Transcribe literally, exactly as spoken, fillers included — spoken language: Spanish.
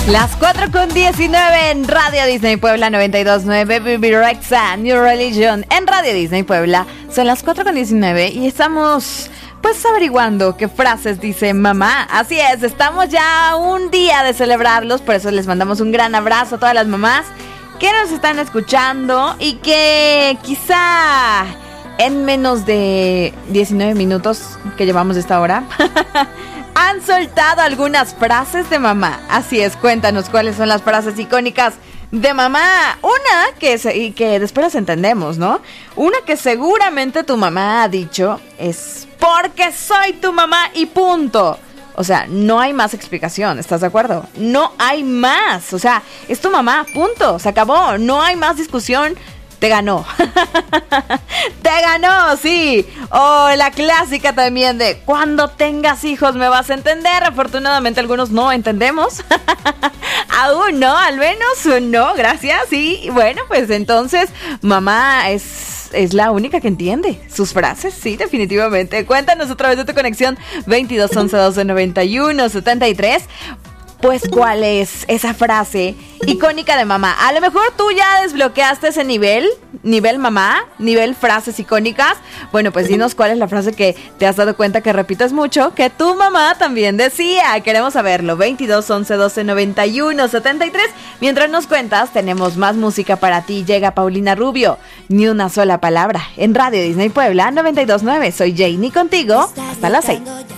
Las cuatro con diecinueve en Radio Disney Puebla noventa y dos punto nueve, Baby Rexha, New Religion en Radio Disney Puebla. Son las cuatro con diecinueve y estamos pues averiguando qué frases dice mamá. Así es, estamos ya a un día de celebrarlos, por eso les mandamos un gran abrazo a todas las mamás que nos están escuchando y que quizá en menos de diecinueve minutos que llevamos de esta hora han soltado algunas frases de mamá. Así es, cuéntanos cuáles son las frases icónicas de mamá. Una que, se, y que después las entendemos, ¿no? Una que seguramente tu mamá ha dicho es porque soy tu mamá y punto. O sea, no hay más explicación, ¿estás de acuerdo? No hay más, o sea, es tu mamá, punto, se acabó, no hay más discusión. Te ganó. Te ganó, sí. O la clásica también de cuando tengas hijos me vas a entender. Afortunadamente algunos no entendemos. Aún no, al menos no, gracias. Y bueno, pues entonces mamá es, es la única que entiende sus frases. Sí, definitivamente. Cuéntanos otra vez de tu conexión veintidós once doce noventa y uno setenta y tres. Pues, ¿cuál es esa frase icónica de mamá? A lo mejor tú ya desbloqueaste ese nivel, nivel mamá, nivel frases icónicas. Bueno, pues dinos cuál es la frase que te has dado cuenta que repites mucho, que tu mamá también decía. Queremos saberlo. veintidós once doce noventa y uno setenta y tres. Mientras nos cuentas, tenemos más música para ti. Llega Paulina Rubio. Ni una sola palabra. En Radio Disney Puebla noventa y dos punto nueve. Soy Janie contigo hasta las seis.